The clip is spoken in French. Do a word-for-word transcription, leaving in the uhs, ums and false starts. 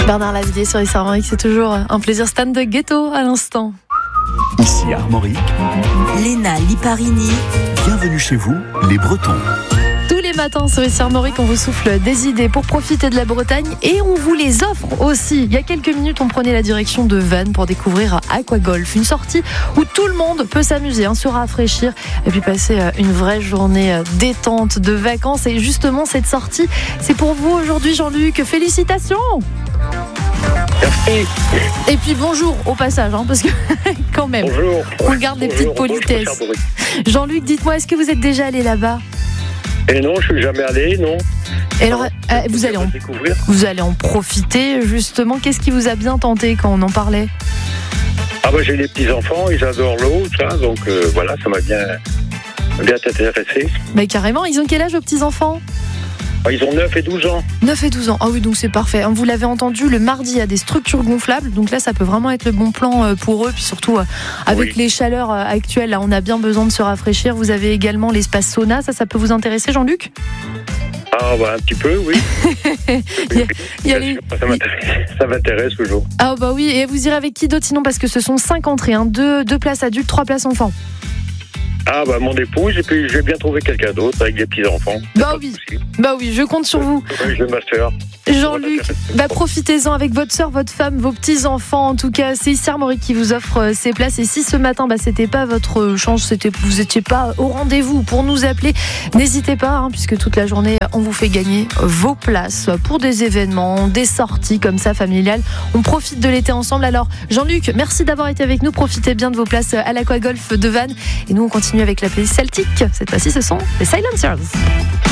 Bernard Lavilliers sur Ici Armorique, c'est toujours un plaisir. Stan de Ghetto à l'instant. Ici Armorique, Léna Liparini. Bienvenue chez vous, les Bretons. Tous les matins sur Ici Armorique, on vous souffle des idées pour profiter de la Bretagne et on vous les offre aussi. Il y a quelques minutes, on prenait la direction de Vannes pour découvrir Aquagolf, une sortie où tout le monde peut s'amuser, hein, se rafraîchir et puis passer une vraie journée détente de vacances. Et justement, cette sortie, c'est pour vous aujourd'hui, Jean-Luc. Félicitations! Merci. Et puis bonjour au passage, hein, parce que quand même, Bonjour. on garde des petites Bonjour. politesses. Bonjour. Jean-Luc, dites-moi, est-ce que vous êtes déjà allé là-bas? Et non, je suis jamais allé, non. Et alors, euh, vous allez en découvrir. Vous allez en profiter, justement. Qu'est-ce qui vous a bien tenté quand on en parlait? Ah bah j'ai des petits enfants, ils adorent l'eau, ça, donc euh, voilà, ça m'a bien, bien intéressé. Bah, carrément, ils ont quel âge vos petits-enfants? Ah, ils ont neuf et douze ans. neuf et douze ans. Ah oui, donc c'est parfait. Vous l'avez entendu, le mardi, il y a des structures gonflables. Donc là, ça peut vraiment être le bon plan pour eux. Puis surtout, avec Oui. les chaleurs actuelles, là, on a bien besoin de se rafraîchir. Vous avez également l'espace sauna. Ça, ça peut vous intéresser, Jean-Luc? Ah bah un petit peu, oui. Il y a- il y a Bien les- sûr, ça m'intéresse, ça m'intéresse toujours. Ah bah oui, et vous irez avec qui d'autre sinon? Parce que ce sont cinq entrées, hein. deux, deux places adultes, trois places enfants. Ah bah mon épouse, et puis je vais bien trouver quelqu'un d'autre avec des petits enfants. Bah oui, bah oui, je compte sur vous. Je ma soeur. Jean-Luc, bah profitez-en avec votre soeur, votre femme, vos petits-enfants. En tout cas, c'est Ici Armorique qui vous offre euh, ces places. Et si ce matin, bah, c'était pas votre chance, c'était, vous étiez pas au rendez-vous pour nous appeler, n'hésitez pas, hein, puisque toute la journée, on vous fait gagner vos places pour des événements, des sorties comme ça, familiales. On profite de l'été ensemble. Alors, Jean-Luc, merci d'avoir été avec nous. Profitez bien de vos places à l'Aquagolf de Vannes. Et nous, on continue avec la playlist celtique. Cette fois-ci, ce sont les Silencers.